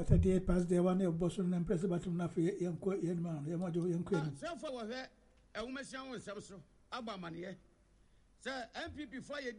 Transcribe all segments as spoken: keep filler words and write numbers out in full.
thirty-eight past the one of Boston and Press about Nafi, young young man, Yamajo, young queen. So for her, a woman sound some so, Abamania. Sir, M P P for your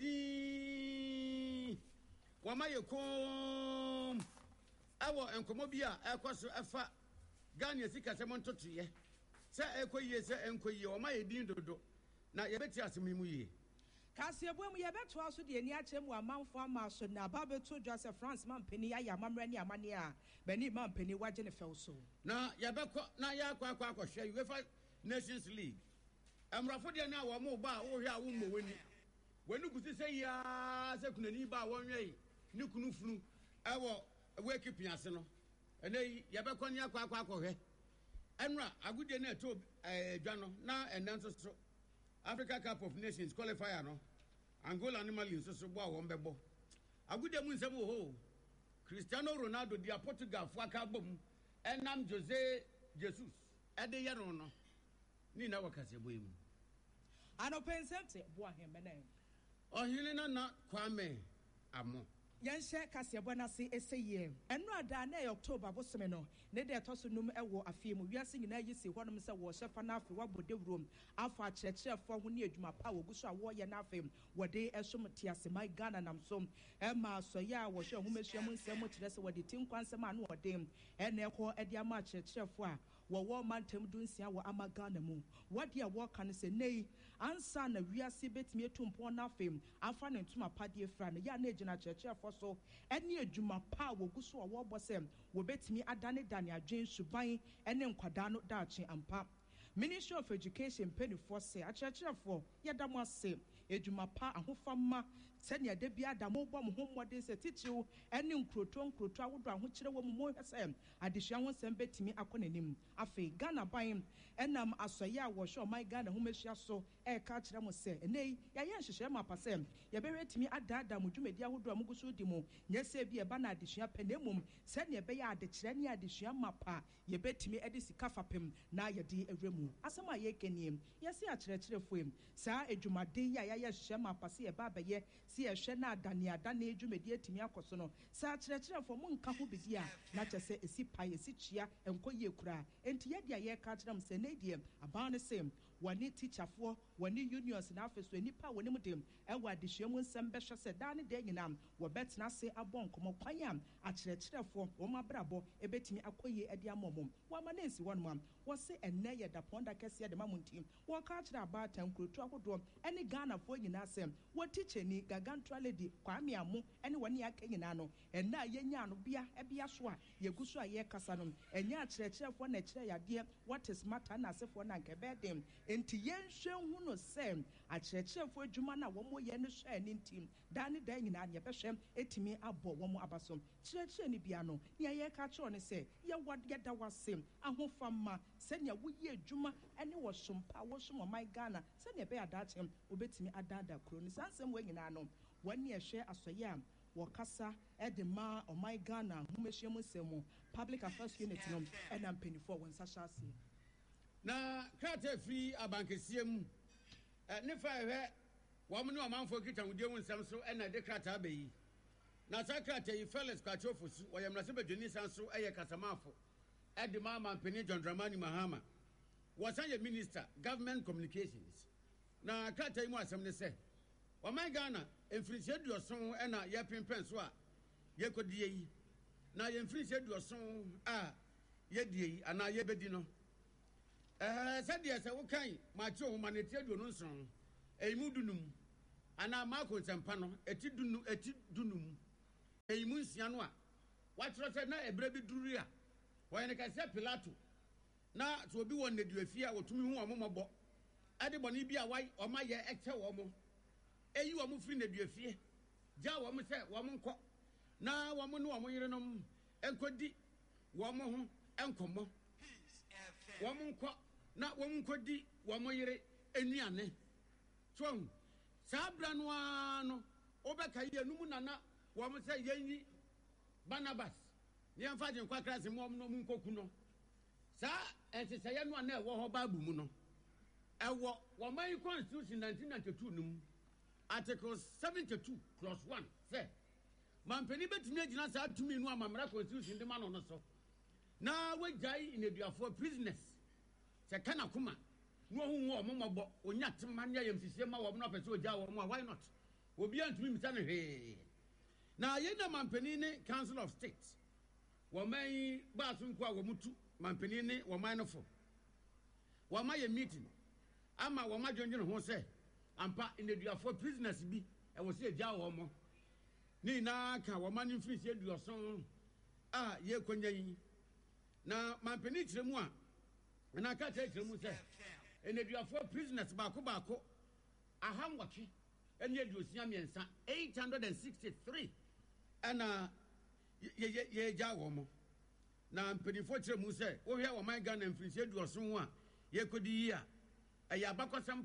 D. Wamaya come. Our and Comobia, Aquas Afa, Ganya Sika Samon Totri. Sir, Equa, yes, and Quay, or my dean do. Now you better ask me. Cassia, when we have to also the Niachem were Mount Farmer, so now Babel to Joseph France Mampenny, I am Mamrania Mania, Benny Mampenny, watching a fell so. Now, Yabako, now Yakwa, share you Nations League. I'm Rafadia now, or more bar, or ya womb winning. When you could say, ya, Sekuniba, one way, Nukunufnu, our wake up Piasano, and they Yabakonia Quaco. Emra, a good dinner to a journal now and answer so. Africa Cup of Nations qualifier no Angola animal in so so one bebo agude mu nsem ho Cristiano Ronaldo dia Portugal fuaka bom enam Jose Jesus ede ye no no ni na wakase boyim ano pensente boa hemene ohine na na Kwame Amo Yansha Cassiabana say essay, and rather nay October was semino, ne de tosunum ewo a film, we are singing a yisi, one of them was chef and after what would the room, alpha church for who near my power, Gusha warrior nafim, what they assume Tias, my gun and I'm some, Emma, so ya was sure who makes your so much less what the team quants a man or dame, and echo at their match at chef war, what war man tem doing see our amaganamu. What dear war can say, nay, answer, we are see bet me to upon nothing, I'm finding to my party friend, ya nagina church for so any juma power go so a war bossem will bet me adane dania James Subai and then Quadano Dachi and Pap. Ministry of Education penny for say a church for Yadama say a juma pa and who fama send ya debia da mobile home what they say teach you any croton crotra would run which woman more SM addition send bet me akonim afe Ghana by him and um asaya was sure my Ghana who makes so a catch them say nay ya yan shema pasem ya be rate me adada mujumedia would run mugusu dimo yes be a banner addition penemum send ya be at the chirania addition mapa ye bet me edisi kafapim na ya di remu asama ye kenim yes ya chere for him sa ejumade ya ya shema pase e baba ye si e hwe na adane adane ejumade atimi akoso no sa chere chere for mu nka ho bidi a na kyese esi paye esi chia enkoye kura enti ye dia ye ka kyerem se na die aban ne sem wani teacher for wani unions na afeso enipa woni mu dem e wa adehwemu nsem be hwe se da ne de nyinam wo betna se abon komo kwanyam a chere chere for wo mabrabo e betimi akoye ade amomom wa ma na esi wonum wo se enne ye da ponda kese de mamuntim wo ka kyerɛ aba tankrotu ahodo ene Ghana fo nyina asem wo teacher ni gagantra lady Kwame Amo ene woni aka nyina no enne ayenya no bia e bia so a ye gusu a ye kasa no enya kyerɛkyerɛ fo na kyerɛ yade what is matter na asefo na nke bedem enti yenhwe hu no sem a kyerɛkyerɛ fo adwuma na wo mo ye no hwɛ ne ntim da ne da nyina ne behwɛ etimi abɔ wo mo abasom kyerɛkyerɛ ni bia no ne ye ka kyerɛ ne se ye wad yeda wasem ahofama sɛnea woyɛ adwuma ene wo sompa wo som my Ghana sɛnea be adachem obetimi adada kro ne sansem wo nyina no wani ehwe asoye am wo kasa e de ma o my Ghana humehye mu semu public affairs unit no e na mpanifo won sahase na krata free abankesie mu ne fa hwe wo mo ne omanfo kita wudie mu nsem so e na de krata ba yi na sakrata yi Felix Kwachofosu wo yemrase badwani sanso e ye kasamafo e de ma mampani John Dramani Mahama was a minister government communications na krata yi mu asem ne se o my Ghana enfrinse duoson e na ye pempen so a ye kodie yi na ye enfrinse duoson a ye die yi ana ye bedi no eh se de se wo kan ma chi o humanity duo no nson eyimu dunum ana ma ko nsempa no eti dunu eti dunum eyimu nsia no a wa tro se na ebre bi duru a wo ye ne ka se Pilato na so obi won neduafie a wotumi hu omombo ade boni bi a wai o ma ye eche wo mo eyi wo mo firi neduafie ja wo mo se wo mo nko na wo mo ne wo mo yire no enkodi wo mo ho enkomo wo mo nko na wo mo nkodi wo mo yire enuane so sabra no ano obeka ye numu nana wo mo se yenyi Barnabas ne amfa je nkwa krase mo no mo nkoku no sa enti se ye no na e wo ho Bible mu no e wo wo man constitution nineteen ninety-two num article seventy-two clause one say mampani betumi agina saa tumi no amamra constitution de ma no no so na wajai in eduafo prisoners se kana kuma no hu wo mo mobo onya tema ne ayamsisi ma wo no pese oja wo mo why not obi antumi misa no he na ye na mampani ne council of state wo man ba so nko a wo mutu mampani ne wo man no fo wo ma ye meeting ama wo ma dwonje ho se ampa in eduafo prisoners bi e wo se eja wo mo ni na ka wo ma ne free se eduoson a ye konya yi na mampani kiremu a na ka ta kiremu se en eduafo prisoners ba ko ba ko ahamwatwe ene eduosia miensa eight hundred sixty-three ana ye ye ye ja wo mo na mpanifo kiremu se wo hwe wo man Ghana mfirisi eduoson ho a ye kodi yi a eya bakosam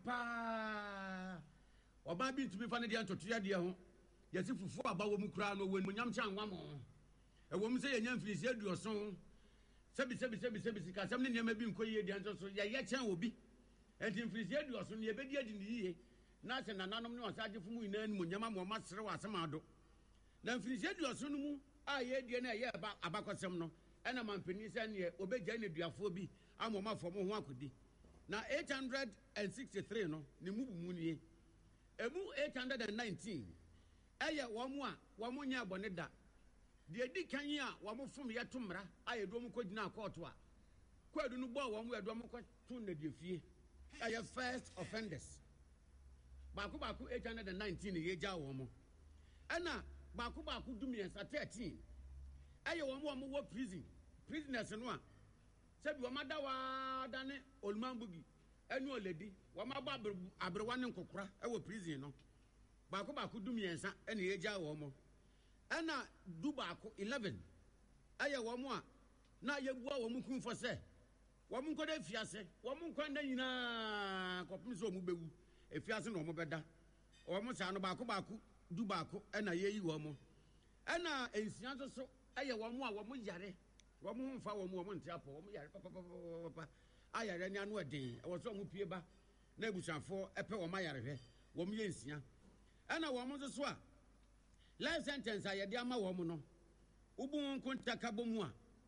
pa oba bi ntumi fa ne de antoto ya de ho ye si fufu aba wo mu kura no wo nyam kya nwa mo e wo mu se ye nyam mfirisi eduoson sebi sebi sebi sebi ka sam ne nyama bi nko ye de anto so ye ye kyan obi enti mfirisi eduoson ne ye bedi adi ne yiye na se nananom ne osaje fumu ina ni mo nyama mo masere wa asama do na mfirisi eduoson mu a ye de na ye aba abakosam no ena mampani se ne obegya ne duafo bi amoma fo mo ho akodi na eight hundred sixty-three no ne mu bu mu nie emu eight hundred nineteen eye wo mu a wo mu nya abone da de di kan yi a wo mu fom ye to mra aye do mu kodina court a kwadu no bo wo mu edo mu ko to na de fie aye first offenders baako baako eight hundred nineteen ye ja wo mu ana baako baako dumiensa thirteen eye wo mu wo mu wo prison prisoners no a sebi wo mada wa dane olmambugi enu oledi wo ma ba abrewa ne nkokora e wo prison no baako baako dumiensa ene ye ja wo mu ana du baako eleven aye wo mu a na ye bua wo mu kunfo se wo mu nkoda fiase wo mu nkwanda nyina kopim so mu bewu efiase no mo beda wo mu sa no baako baako du baako ana ye yi wo mu ana ensia so so aye wo mu a wo mu yare wo mu mfa wo mu wo mu ntiapo wo mu yare papa papa ayare ni anu eden wo so mu pie ba na ebusanfo epe wo ma yare hwe wo mu ye ensia ana wo mu so so a life sentence ayede ama wo mu no ubun kontaka bomu a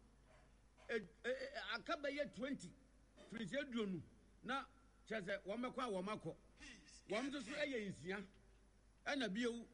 akaba ye twenty frisi aduonu na cheze wo mekwa wo mako wo mu so so eye ensia ana biewu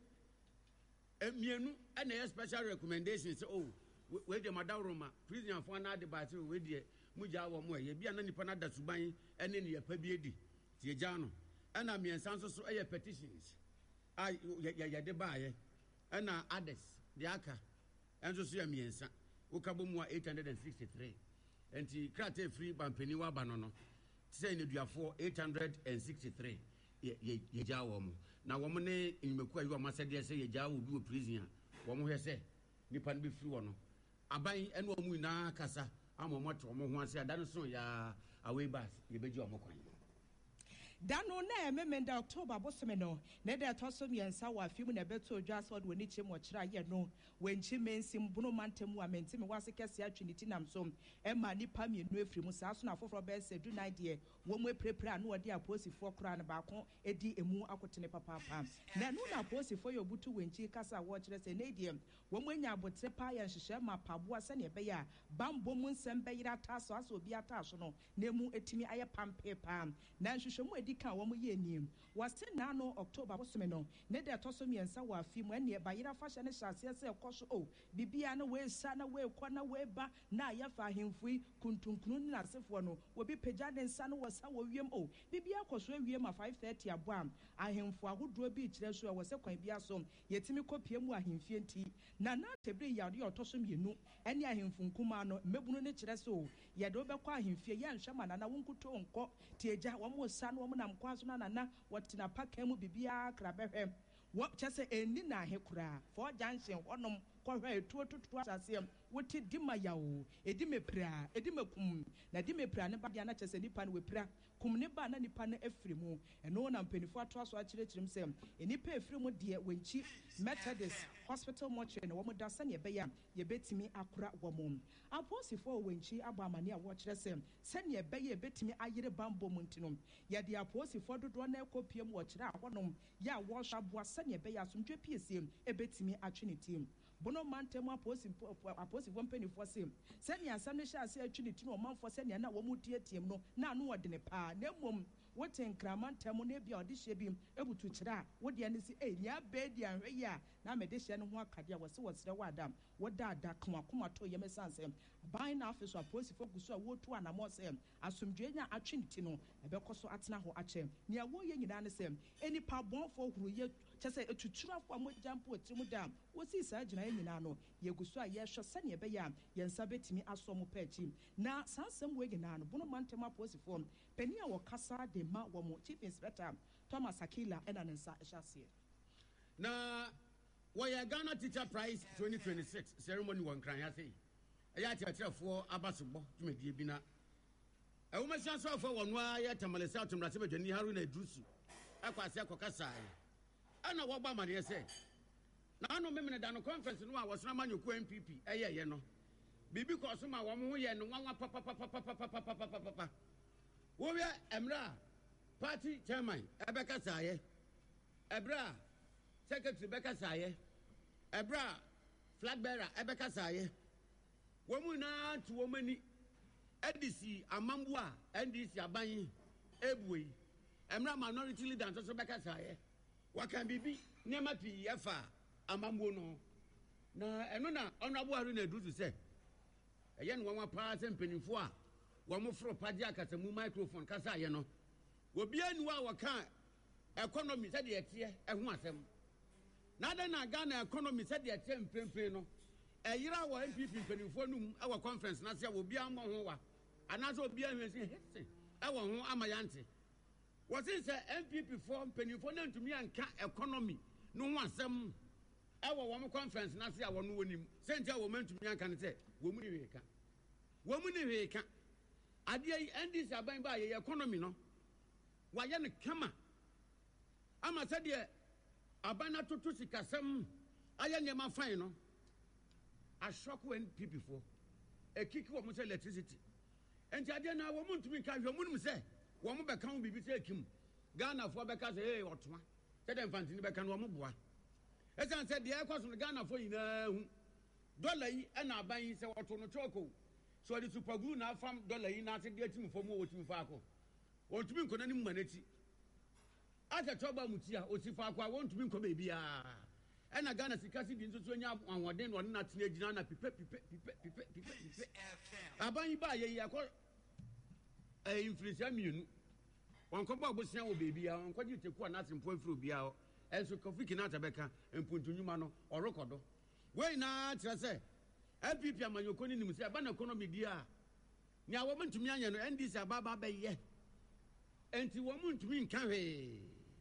emienu ana ye special recommendations oh we de madawroma prison for na de ba se we de muja wo mo ye bia na nipa na da suban ene ne ya pa bi edi tie gya no ana miensan so so eye petitions ai ya ya de ba ye ana others de aka enso so ya miensa wo ka bo mu eight hundred sixty-three enti krate free bampani wa ba no no say ne duafo eight hundred sixty-three ye ye gya wo mo na wo mo ne nyimeku ayi wo masede se ye gya wo bi wo prison a wo mo hwe se nipa no be free wo no aban ene omu na kasa amomoto omo ho ase ada no so ya away bus ye beji omo kwan dano na ememenda October bosome no na de tosom yensa wa fimu na beto dwaso de woni chim ochira ye no wenchi mensim bunu mantemu amentime wase kese atwiniti namsom ema nipa mienu efiri mu saa so na foforo be se du nine de wo mu eprepre anu ode aposifo kora na baako edi emu akotene papa papa na nu na aposifo yo butu wenchi kasa wo kire se ne die wo mu nya abotre pa ya nhihye ma paboa se ne be ya bambo mu nsem be yira taso aso obi ataso no na emu etimi aye pampe pam na nhihye mu edi kan wo mu ye nim wase na no October bosome no ne de tosom yensa wa fi mu ene ba yira fa hye ne hyase se ekoso o bibia na we sa na we kwa na we ba na ya fa hemfui kuntunkunu na sefo no wo bi pagya ne nsa no wasa wo wiem o bibia koso wiem a five thirty aboam ahemfo ahodro bi kire so wo se kwan bia so yetimi kopie mu ahemfie nti na na tebre yade otosom yenu ene ahemfo nkuma no mebunu ne kire so ye de obekwa ahemfie ye nhwema na na wonkuto nko tieja wo mo sa no wo nam kwa so na na wotina paka mu bibia kra behwem wo chese eni na ahekura for junction onom kohwe etuo tutu asase wote dima yawo edime pra edime kum na dime pra ne ba dia na chese nipa ne wepra kum ne ba na nipa ne afiri mu eno na mpanifo ato aso akirechirem se enipa afiri mu de wenchi Methodist hospital mortuary na wo mu da se ne be ya ye betimi akora wo mu aposifo wenchi aba amane a wo kire se se ne be ya betimi ayire bambo mu ntino ye de aposifo dodo na ekopiem wo kire ahonom ya wo hwa boa se ne be ya somdwe piesie ebetimi atwe ne tim bono mantemu aposi aposi company for sim send ya sam ne sha se atwi ne tinu man for send ya na wo mu tietiem no na no wode ne pa na mom woten kramantemu na bia ode hye bi ebutu kira wode ne si eh nya be dia hwe ya na me de hye ne ho akade wo se wo sere wa adam woda ada koma koma to ye mesansem ban na afeso aposi focus a wotu anamo sem asomdwe nya atwe ne ti no ebekoso atena ho achem nia wo ye nyina ne sem eni pa bonfo huru ye chese etuturafo amojampo otimu dam wo si sa gina ye nyina no ye guso a ye hwe sane be ya ye nsa betimi aso mo pachi na sansem we nyina no bono mantema aposi form pani a wo kasa de ma wo mo chief inspector Thomas Akila ena nsa ehyasie na Waya Ghana Teacher Prize twenty twenty-six ceremony won kran ya sei. Eya teacherfo abasobo tumedie bi na. E wo mesia so afọ wonu aye tamalesa atumrase bedwani haru na edusu. Akwase akokasa ai. Ana wo gba mane se. Na anu memene da no conference no a wosona manyoku M P P eye ye no. Bibi ko so ma wo mo ye no nwanwa papa papa papa papa papa papa. Wo we emra party chairman ebekasa aye. Ebra Secretary Becca Saye, Ebra, flag bearer, Ebeka Saye, Womuna to Womani, Edisi, Amambua, Edisi, Abani, Ebui, Emra minority leader, and also Becca Saye. What can be be? Nemapi, Efa, Amambono. Na, Enona, Honorable Arena do to say. A young one pass and penny four. One more for Padiak as a microphone, Casayano. Will be any our car. Economy said the year, and one them. Nada na Ghana economy said the ten pempe no. A year our M P P penifo our conference na say will be among ho wa. Anaso obi an say hey. Our ho amayante. Was it say M P P form penifo na ntumi anka economy no ho asem. Our one conference na say our no wonim. Sent our man to me anka say wo mu ni we ka. Wo mu ni we ka. Ade end this aban ba ye economy no. Wa ye ne kama. Ama said the Abana to to sikasem aya nyema fine no a shock when people for a kick wo mo say electricity enti ade na wo muntumi ka hwe munum say wo mo beka wo bibi say kim Ghana for beka say hey otoma say dem fantini beka no wo mo boa esan say de ekwaso no Ghana for yina hu dollar yi e na aban yi say oto no choko so the super glue na fam dollar yi na ate de atim fo mo wotumi fa akọ wontumi nkona ni manati ata toba mutia osifa akwa wontumi nko be bia e na Ghana sikasi di nso nya anwode no na tena gina na pipe pipe pipe pipe pipe aban ba ye yakọ eh influence mienu wonko ba obosia wo be bia wonko ji teku na asempo afiro bia enso kofiki na tabeka empuntunwuma no orokodo we na tira se M P P amanyoko ni nimse aba na economy dia ni awo ntumi anya no N D C ababa ba ye enti wo ntumi nka hwe.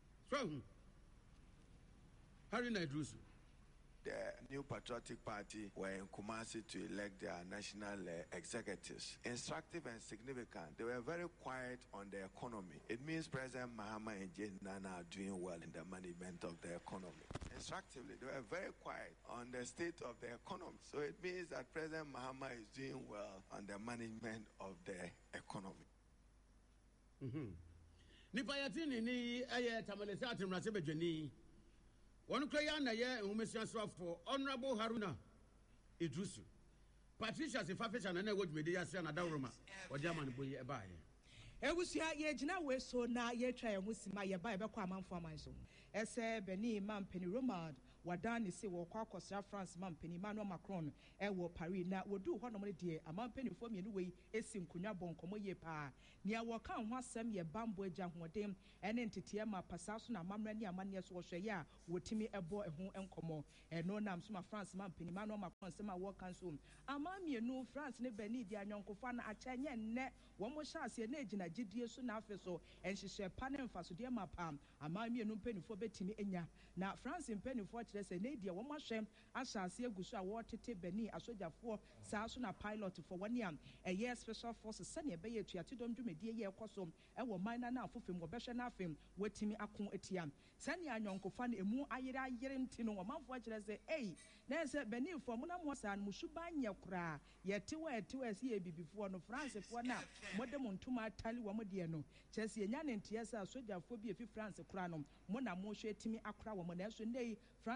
Harry Naidrusu. The New Patriotic Party were in Kumasi to elect their national uh, executives. Instructive and significant. They were very quiet on the economy. It means President Mahama and Jane Nana are doing well in the management of the economy. Instructively, they were very quiet on the state of the economy. So it means that President Mahama is doing well on the management of the economy. Mm-hmm. Nipa yatini ni aye tamalesa atimrase bedwani wonu kraya na ye humesian for Honorable Haruna Idrusu Patricia Sefafecha na na wodwede yase na dawroma odiama ne boye eba ye ewusia ye gina we so na ye twa ye husima ye ba ye bekọ amanfo amanso ese beni man peni Romad wadani se wo kwa kwasra France man peni Emmanuel Macron e wo Paris na wodu ho no mo de aman peni fo mienu we esi nkunya bonkomo ye pa nia wo kan ho asem ye bambo agya hodem ene ntete ma pasaso na mamra ni amane so wo hwe ya wotimi ebo eho enkomo eno nam so ma France man peni Emmanuel Macron se ma wo kan so aman mienu France ne beni di anyonkofo na achenye nne wo mo sha ase na egina gidie so na afeso enhyehyɛ pa ne mfaso de ma pam aman mienu mpenifo betimi enya na France mpenifo kire se ne die wo mo hwem ahyase aguso a wo tete beni asojafo saa so na pilot for one yam eye special forces sane be ye tuate dom dwumedie ye ekosom e wo man na afofem wo behwe na afem watimi akon etiam sane anyonkofa na emu ayere ayere nti no wo manfo kire se ei na se beni fo mo na mo saa no musuba nya kura ye tewa etewa se ye bibifo no France fo na modem ntuma atali wo mo de no chese enya ne ntia sa asojafo bi efi France kura no mo na mo hwe etimi akora wo mo na so nei France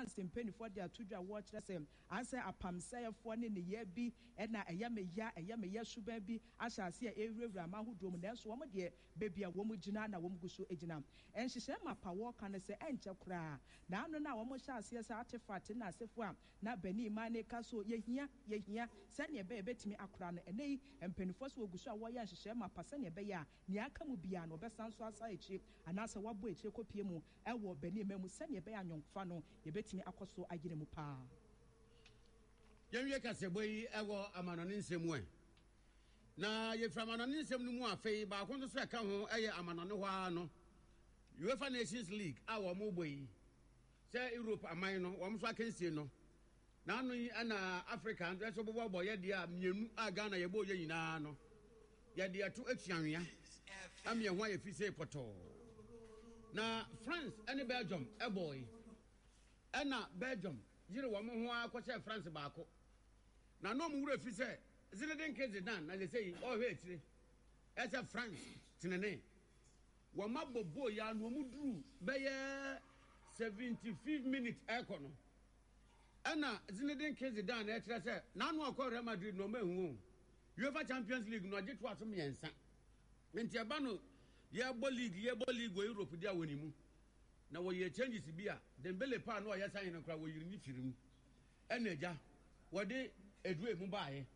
France mpanyinfoɔ de atodwa wɔkyerɛ sɛ ansɛ apamsɛyɛfoɔ ne ne yɛ bi ɛna ɛyɛ me ya ɛyɛ me yɛ suban bi ahyɛ ase a ɛwurawura amahodoɔ mu nanso wɔn deɛ beebi a wɔn gyina na wɔn gu so gyina ɛnhyehyɛ mapa wɔka no sɛ ɛnkyɛ koraa na ano na wɔn hyɛ aseɛ sɛ artifact na asefo a na bani ma ne ka so yɛhia yɛhia sɛnea ɛbɛyɛ bɛtumi akora no ɛnɛ yi mpanyinfoɔ so wɔgu so a wɔyɛ nhyehyɛ mapa sɛnea ɛbɛyɛ a nea aka mu bia no ɔbɛsan so asa akyire anaasɛ wɔabɔ akyire kɔpie mu ɛwɔ bani ma mu sɛnea ɛbɛyɛ anyɔnkofa no yɛbɛtumi akɔ so agyere mu paa yɛnwie kasɛbɔ yi ɛwɔ amanɔne nsɛm ɛ na yɛfiri amanɔne nsɛm no mu afei baako nso so ɛka ho ɛyɛ amanɔne hɔ ara no UEFA Nations League a wɔn bɔ yi sɛ Europe aman no wɔn nso akansie no n'ano yi ɛna Africa nso bɔbɔ bɔ yɛde a mmienu a Ghana yɛbɔ yɛ nyinaa no yɛde ato atuanwea amia ho ayɛ fi sɛ pɔtɔɔ na France ɛne Belgium ɛbɔ yi ɛna Belgium yiri wɔn ho akɔhyɛ France baako na no mu wura fi sɛ Zinedine Zidane na sɛ yi ɔhwɛ akyire ɛsɛ France tenene wɔn abɔbɔ ya no mu duru bɛyɛ seventy-five minutes ɛkɔ no ɛna Zinedine Zidane ɛkyerɛ sɛ n'ano akɔ Real Madrid no ɔmo UEFA Champions League no agye to aso mmiɛnsa nti ɛba no yɛbɔ league yɛbɔ league wɔ Europe di a wɔ ne mu na wɔyɛ changes bi a Dembele pa no ɔyɛ san no kora wɔyiri ne firi mu ɛna agya wɔde edue mu baayɛ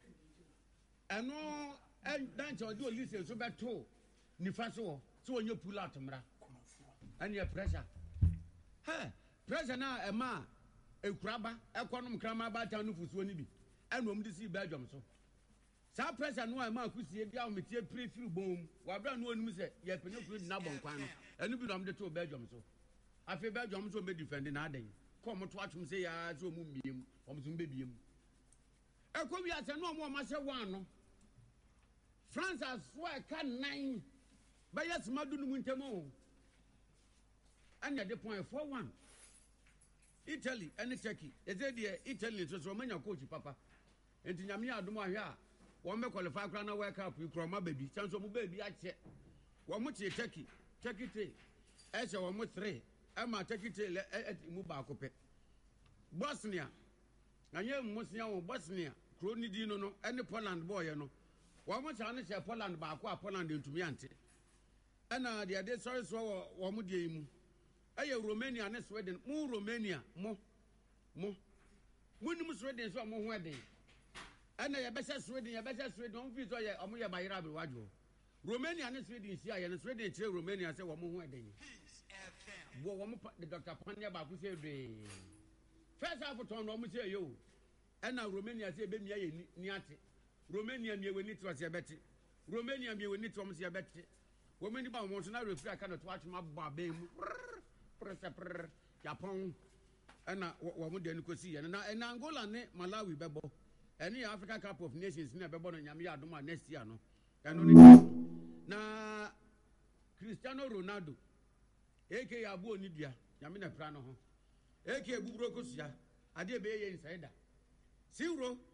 ɛno ɛdankyɛ ɔde olise so bɛto nifa so wɔ so wɔnyɛ pull out mmra ɛne pressure hɛ pressure na ɛma ekuraba ɛkɔnom krama bata no fusuo ne bi ɛna ɔmo de si Belgium so saa pressure no ɛma akusie bi a ɔmo tie pire firi bom wabra no onim sɛ yɛ pene kuro di na bɔ nkwan no ɛno bi na ɔmo de to Belgium so afei Belgium so ɔmo defend na adan kɔ ɔmo to atom sɛ ya so ɔmo mbiem ɔmo so mbebiem ɛkɔ wi asɛ no ɔmo ɔmo ahyɛ one no France aso ɛka nine bɛyɛ smadu no mu ntɛm o ɛna de point four one Italy ɛne Turkey ɛsɛ deɛ Italy nso so ɔmo nya coach papa enti nyame adom ahwɛ a wɔn bɛ qualify kora na World Cup yi kora ɔmo baabi kyɛn so ɔmo baabi akyɛ wɔn mo tie Turkey Turkey te ɛhyɛ wɔn mo three ɛma Turkey te lɛ ɛti mu baako pɛ Bosnia na nyɛ mmosia wɔn Bosnia kuro ne di no no ɛne Poland bɔɔyɛ no wɔn mo kyɛn no hyɛ Poland baako a Poland ntumi ante ɛna deɛ de sɔre soɔ wɔ wɔn mo deɛ yi mu ɛyɛ Romania ne Sweden mo Romania mo mo mo nim Sweden so mo ho ɛden ɛna yɛbɛhyɛ Sweden yɛbɛhyɛ Sweden ɔmo fi so yɛ ɔmo yɛ bayira abewadwo Romania ne Sweden si ayɛ no Sweden kyerɛ Romania sɛ wɔn ho ɛden bo wɔn de Doctor Pania baako sɛ de first half tɔn no ɔmo sɛ yɛ o ɛna Romania sɛ ebe mia yɛ ni ate Romania mia wɔ ni to sɛ bɛte Romania mia wɔ ni to ɔmo sɛ bɛte wɔn ni ba wɔn so na refri aka no to atwema bɔ abɛn mu prɛsɛ Japan ɛna wɔn de nkosi yɛ na ɛna Angola ne Malawi bɛbɔ ɛne Africa Cup of Nations ne bɛbɔ no nyame yɛ adom a next year no ɛno ne na Cristiano Ronaldo aka abu oni dua nyame na pra no ho aka buburo kosua ade be yɛ inside zero